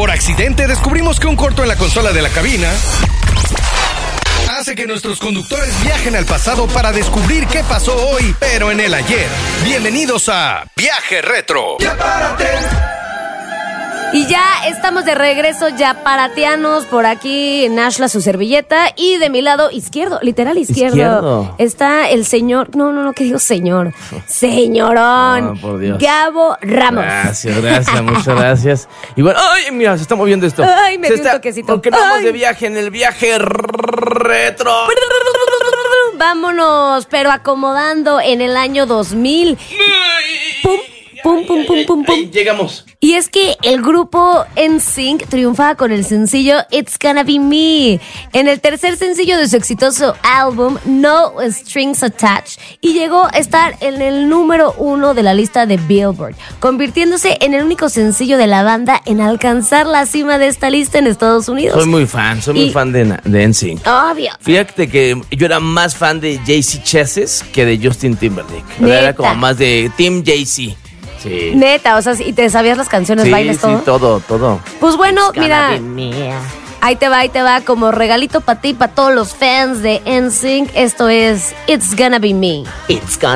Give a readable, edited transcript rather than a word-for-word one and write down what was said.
Por accidente descubrimos que un corto en la consola de la cabina hace que nuestros conductores viajen al pasado para descubrir qué pasó hoy, pero en el ayer. Bienvenidos a Viaje Retro. ¡Ya párate! Y ya estamos de regreso, ya parateanos, por aquí Nashla su servilleta, y de mi lado izquierdo, literal izquierdo. Está el señor, no, ¿qué digo señor? Señorón, por Dios. Gabo Ramos. Gracias, muchas gracias. Y bueno, ¡ay, mira, se está moviendo esto! ¡Ay, me dio un toquecito! Porque vamos de viaje en el Viaje Retro. Vámonos, pero acomodando en el año 2000. ¡Pum! Pum, pum, pum, pum, pum. Llegamos. Y es que el grupo NSYNC triunfaba con el sencillo It's Gonna Be Me, en el tercer sencillo de su exitoso álbum No Strings Attached, y llegó a estar en el número 1 de la lista de Billboard, convirtiéndose en el único sencillo de la banda en alcanzar la cima de esta lista en Estados Unidos. Soy muy fan de NSYNC. Obvio. Fíjate que yo era más fan de Jay-Z Chesses que de Justin Timberlake. Era como más de Team Jay-Z. Sí. Neta, o sea, ¿y te sabías las canciones, bailes, todo? Sí, todo. Pues bueno, mira, ahí te va, como regalito para ti, para todos los fans de NSYNC, esto es It's Gonna Be Me. It's gonna